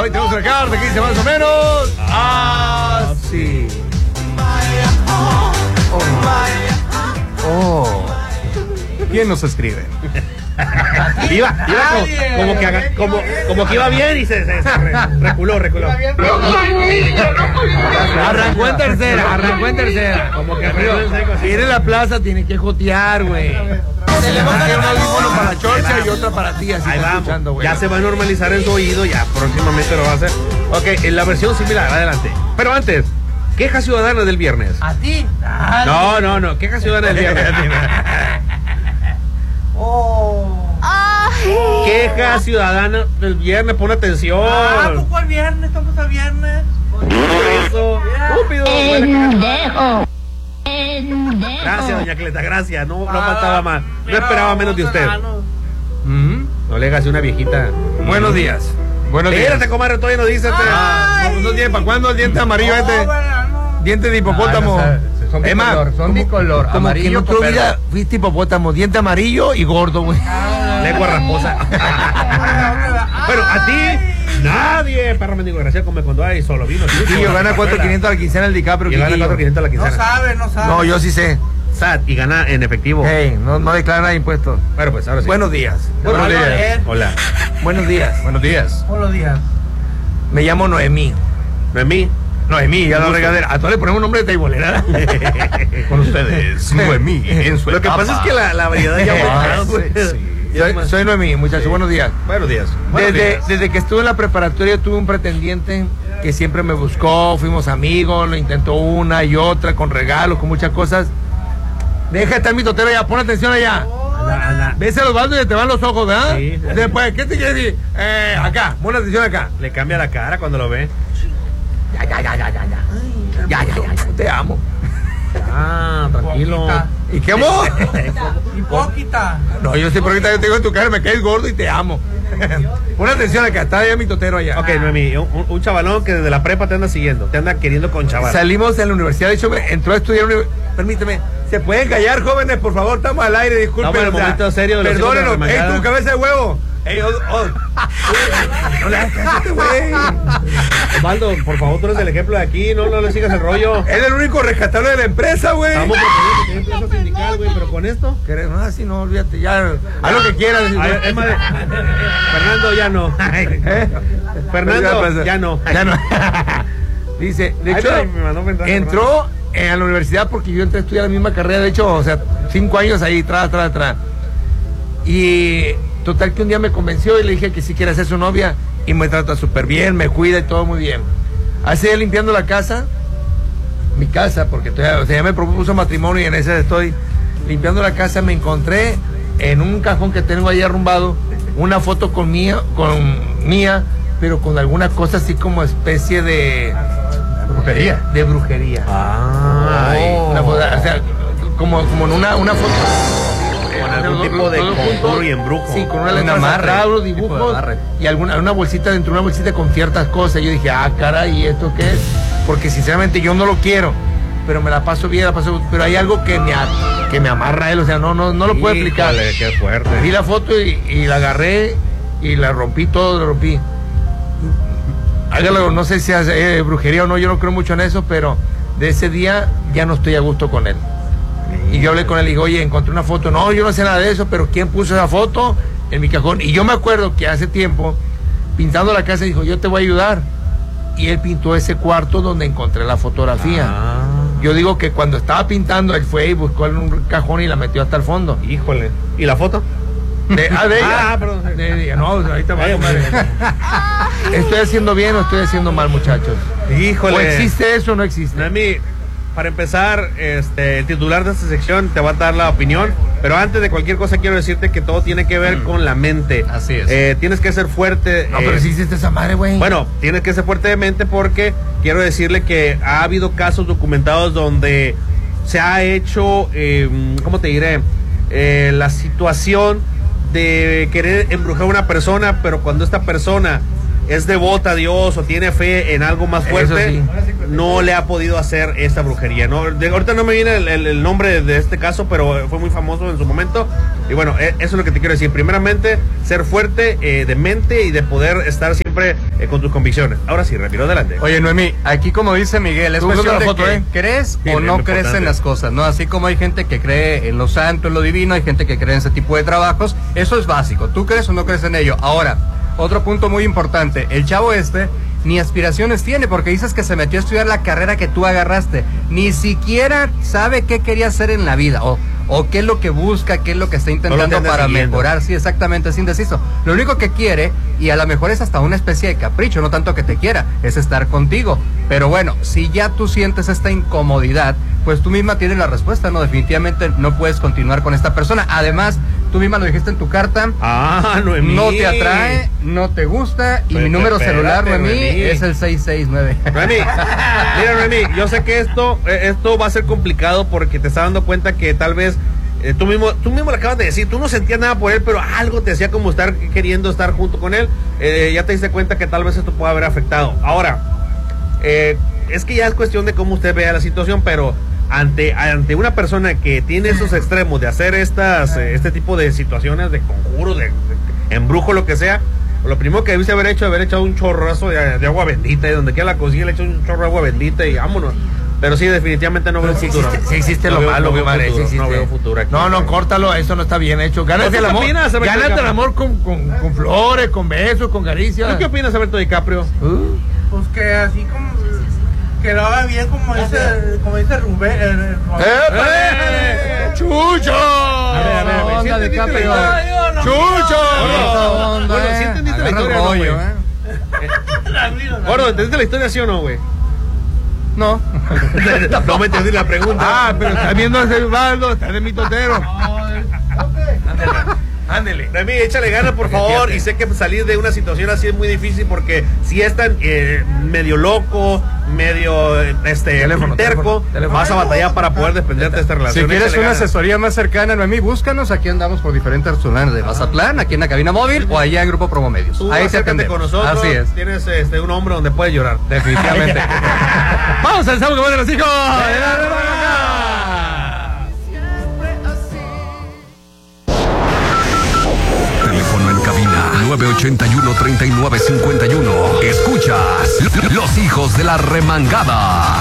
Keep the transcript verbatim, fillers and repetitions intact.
Hoy tenemos una carta que dice más o menos así. Oh. Oh. ¿Quién nos escribe? Iba, iba como, como, que, haga- como, como que iba bien y se, se, se re- reculó, reculó. Arrancó en tercera, arrancó en tercera. Como que arregló en seco, así. Ir en la plaza tiene que jotear, güey. Se le va a dar un audífono para la chorcha y otra para ti, así Ahí está vamos. escuchando, güey. Ya se va a normalizar en su oído, ya próximamente lo va a hacer. Ok, en la versión similar, adelante. Pero antes, queja ciudadana del viernes. ¿A ti? No, no, no, queja ciudadana del viernes. Oh. Queja ciudadana del viernes, pon atención. Ah, poco al viernes, estamos a viernes. Eso, estúpido. Pendejo. Pendejo. Gracias, doña Cleta, gracias. No, no faltaba más. No esperaba menos de usted. Mm. No le hagas una viejita. Buenos días. Buenos días. Espérate, comadre, todavía no dice. Ah, no, no tiene para cuándo el diente amarillo este. Diente de hipopótamo. Ah, no, son Es más, bicolor, son como- bicolor, como amarillo que en tu con vida verde. fuiste hipopótamo, diente amarillo y gordo, güey. Lengua rasposa. Bueno, a ti, nadie, perro mendigo desgraciado, come cuando hay solo vino. Sí, yo gana cuatro mil quinientos a la quincena el DiCaprio. Y gana Kikillo. cuatro mil quinientos a la No quincena. sabe, no sabe. No, yo sí sé. S A T y gana en efectivo. Hey, no, no declara nada de impuestos. Bueno, pues ahora sí. Buenos días. Buenos Hola, días. Ed. Hola. Buenos días. Buenos días. Buenos días. Me llamo Noemí. Noemí. Noemí, ya la regadera. A todos le ponemos un nombre de taibolera. Con ustedes, Noemí, en su Lo que pasa es que la, la variedad ya Ah, aumentado, sí, pues. sí. Ya Soy, más. soy Noemí, muchachos. Buenos días. Buenos días. Buenos Desde, días. desde que estuve en la preparatoria tuve un pretendiente que siempre me buscó, fuimos amigos, lo intentó una y otra, con regalos, con muchas cosas. Deja de estar mi totero ya, pon atención allá. Anda, anda. Ves a los baldos y te van los ojos, ¿verdad? Sí, sí. Después, ¿qué te quiere decir? Eh, acá, pon atención acá. Le cambia la cara cuando lo ve. Ya, ya, ya, ya, ya, ya. Ya, ya, ya, ya, te amo. Ah, tranquilo. Hipócrita. ¿Y qué amor? Hipócrita. No, yo sé por qué yo te digo en tu cara, me caes gordo y te amo. Pon atención acá, está allá mi totero allá. Ok, Noemí, un, un chavalón que desde la prepa te anda siguiendo, te anda queriendo con chaval. Salimos en la universidad, de hecho me entró a estudiar. uni- Permíteme, ¿se pueden callar, jóvenes? Por favor, estamos al aire, disculpen. Estamos en el o sea, momento serio de los hijos de la Perdónenos, ey, remangada. tu cabeza de huevo. Ey, oh, oh. No le hagas caso a este güey. Osvaldo, por favor, tú eres el ejemplo de aquí, no, no le sigas el rollo. Él es el único rescatable de la empresa, güey. Estamos proponiendo que tiene plaza sindical, güey, pero con esto. ¿Querés? No, así no, olvídate, ya. Haz lo que quieras. Ay, es más de- Fernando, ya no. ¿Eh? Fernando, ya no. Ya no. Dice, de Ay, hecho, mira, me mandó un mensaje, entró eh, a la universidad porque yo entré a estudiar la misma carrera, de hecho, o sea, cinco años ahí, atrás, atrás, atrás. Y total que un día me convenció y le dije que sí quiere ser su novia y me trata súper bien, me cuida y todo muy bien. Hace día limpiando la casa, mi casa, porque todavía, o sea, ya me propuso matrimonio y en ese estoy limpiando la casa, me encontré en un cajón que tengo ahí arrumbado una foto con mía, con mía, pero con alguna cosa así como especie de Brujería. de brujería. Ay. Una foto, o sea, como, como en una, una foto. Con algún Todo- tipo de todo conjuro junto. y embrujo. Sí, con una Un letra amarre, amarrado, tipo de dibujos amarre. y alguna una bolsita dentro de una bolsita con ciertas cosas. Yo dije, ah, caray, ¿y esto qué es? Porque sinceramente yo no lo quiero, pero me la paso bien, la paso, pero hay algo que me, a- que me amarra a él, o sea, no, no, no lo puedo explicar. Híjole, qué fuerte. Vi la foto y, y la agarré y la rompí todo, la rompí. Hágalo, no sé si es eh, brujería o no, yo no creo mucho en eso, pero de ese día ya no estoy a gusto con él. Y yo hablé con él y digo, oye, encontré una foto. No, yo no sé nada de eso, pero ¿quién puso esa foto en mi cajón? Y yo me acuerdo que hace tiempo, pintando la casa, dijo, yo te voy a ayudar. Y él pintó ese cuarto donde encontré la fotografía. Ah, Yo digo que cuando estaba pintando, él fue y buscó en un cajón y la metió hasta el fondo. híjole. ¿Y la foto? De, ah, de ella. Ah, perdón. De, de ella. No, ahorita va. Ay, madre. ¿Estoy haciendo bien o estoy haciendo mal, muchachos? Híjole. ¿O existe eso o no existe? Noemí, para empezar, este, el titular de esta sección te va a dar la opinión, pero antes de cualquier cosa quiero decirte que todo tiene que ver con la mente. Así es. Eh, tienes que ser fuerte. No, eh, pero sí hiciste esa madre, güey. Bueno, tienes que ser fuerte de mente porque quiero decirle que ha habido casos documentados donde se ha hecho, eh, ¿cómo te diré? Eh, la situación de querer embrujar a una persona, pero cuando esta persona es devota a Dios o tiene fe en algo más Eso fuerte, sí. no le ha podido hacer esta brujería, ¿no? De, ahorita no me viene el, el, el nombre de este caso, pero fue muy famoso en su momento. Y bueno, eh, eso es lo que te quiero decir. Primeramente, ser fuerte eh, de mente y de poder estar siempre eh, con tus convicciones. Ahora sí, Ramiro, adelante. Oye, Noemí, aquí como dice Miguel, es Tú cuestión busca de la foto, que ¿eh? crees Sí, o es no lo crees importante. en las cosas, ¿no? Así como hay gente que cree en lo santo, en lo divino, hay gente que cree en ese tipo de trabajos. Eso es básico. ¿Tú crees o no crees en ello? Ahora, otro punto muy importante. El chavo este ni aspiraciones tiene, porque dices que se metió a estudiar la carrera que tú agarraste. Ni siquiera sabe qué quería hacer en la vida, o, o qué es lo que busca, qué es lo que está intentando te anda para siguiendo. mejorar. Sí, exactamente, es indeciso. Lo único que quiere, y a lo mejor es hasta una especie de capricho, no tanto que te quiera, es estar contigo. Pero bueno, si ya tú sientes esta incomodidad, pues tú misma tienes la respuesta, ¿no? Definitivamente no puedes continuar con esta persona. Además, tú misma lo dijiste en tu carta. Ah, Noemí. No te atrae, no te gusta, y Pues, mi número espérate, celular, Noemí, Noemí. es el seis seis nueve. Noemí, mira, Noemí, yo sé que esto, eh, esto va a ser complicado porque te estás dando cuenta que tal vez eh, tú mismo, tú mismo lo acabas de decir, tú no sentías nada por él, pero algo te hacía como estar queriendo estar junto con él. Eh, ya te diste cuenta que tal vez esto pueda haber afectado. Ahora, eh, es que ya es cuestión de cómo usted vea la situación, pero ante, ante una persona que tiene esos extremos de hacer estas, eh, este tipo de situaciones de conjuro, de, de embrujo, lo que sea, lo primero que debiste haber hecho es haber echado un chorrazo de, de agua bendita, y donde quiera la cocina le echó un chorro de agua bendita y vámonos. Pero sí, definitivamente no veo Pero sí futuro. existe, sí existe No lo veo- malo, no veo compadre, sí futuro, existe. no veo futuro aquí. No, no, córtalo, eso no está bien hecho. Gánate ¿Tú el qué amor, opinas, Alberto gánate el DiCaprio? amor con, con, con flores, con besos, con caricias. ¿Tú qué opinas, Alberto DiCaprio? Uh, Pues que así como. Que lo haga bien, como dice, como dice Rubén. eh, eh, ¡Épale! ¡Chucho! A ver, a ver, a ver, ¿sí Onda, entendiste la DiCaprio. historia? Ay, yo no, ¡Chucho! Gordo, Onda, gordo, eh. ¿sí entendiste la Agarra el historia o no, rollo, güey? eh. Ramiro, Gordo, ¿entendiste la historia sí o no, güey? No. No me entendí la pregunta. Ah, pero estás viendo a ese Osvaldo, está de mitotero. Ándele. Remy, échale ganas, por favor. Y sé que salir de una situación así es muy difícil porque si es tan eh, medio loco, medio eh, este Teléfono, terco, teléfono, teléfono. vas a batallar para poder desprenderte de esta relación. Si quieres Échale una ganas. asesoría más cercana, Noemí, búscanos. Aquí andamos por diferentes restaurantes de Mazatlán, aquí en la cabina móvil o allá en Grupo Promomedios. Tú Ahí te acércate atendemos. con nosotros. Así es. Tienes este, un hombro donde puedes llorar. Definitivamente. Vamos al sábado que van los hijos. Teléfono en cabina nueve ochenta y uno, treinta y nueve cincuenta y uno. Escuchas Los Hijos de la Remangada.